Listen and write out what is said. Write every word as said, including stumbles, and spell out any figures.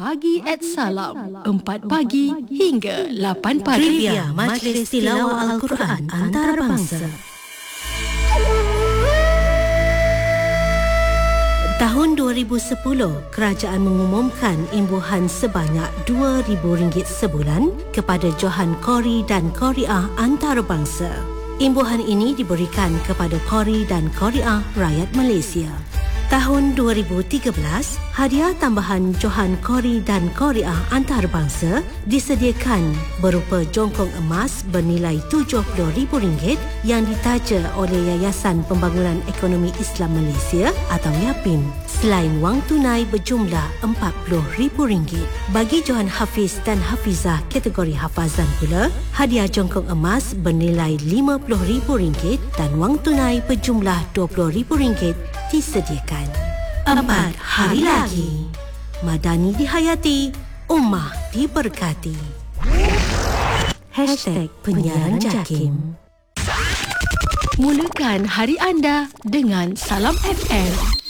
Pagi at Salam. empat pagi hingga lapan pagi. Trivia Majlis Tilawah Al-Quran Antarabangsa. Tahun dua ribu sepuluh, kerajaan mengumumkan imbuhan sebanyak dua ribu ringgit sebulan kepada Johan Qori dan Qariah antarabangsa. Imbuhan ini diberikan kepada Qori dan Qariah rakyat Malaysia. Tahun dua ribu tiga belas, hadiah tambahan Johan Qori dan Qariah antarabangsa disediakan berupa jongkong emas bernilai tujuh puluh ribu ringgit yang ditaja oleh Yayasan Pembangunan Ekonomi Islam Malaysia atau YAPIM, selain wang tunai berjumlah empat puluh ribu ringgit. Bagi Johan Hafiz dan Hafizah kategori hafazan pula, hadiah jongkong emas bernilai lima puluh ribu ringgit dan wang tunai berjumlah dua puluh ribu ringgit disediakan. Empat hari lagi. Madani dihayati, ummah diberkati. Hashtag Penyiaran Jakim. Mulakan hari anda dengan Salam F M.